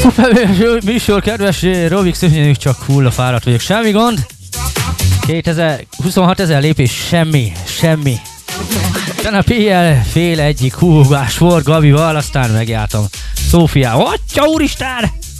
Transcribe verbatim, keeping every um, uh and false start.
Műsor, kedves Robik, szörnyeljük, csak hulla fáradt vagyok, semmi gond. huszonhat ezer lépés, semmi, semmi. Tegnap éjjel fél egyik húgás volt Gabival, aztán megjártam Szófiával. Atya úristen!